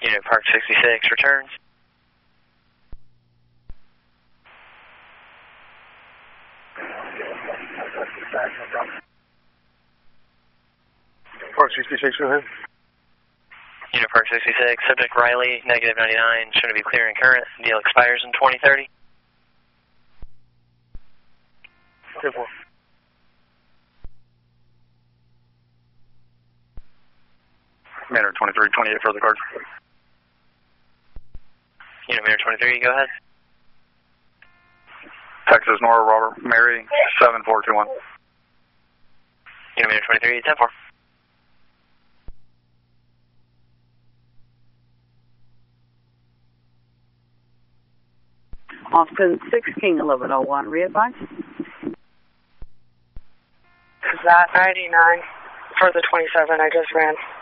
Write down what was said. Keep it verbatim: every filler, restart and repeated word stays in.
Unit Park sixty-six returns. Park sixty-six, go ahead. Unit Park sixty-six, subject Riley, negative ninety-nine, should be clear and current. Deal expires in twenty thirty. ten four. Manor twenty-three twenty-eight for the card. Unit Manor twenty-three, go ahead. Texas Nora Robert Mary seven four two one. Unit Manor twenty-three, ten four. Austin sixteen eleven oh one, re-advise. Is that ninety-nine for the twenty-seven I just ran?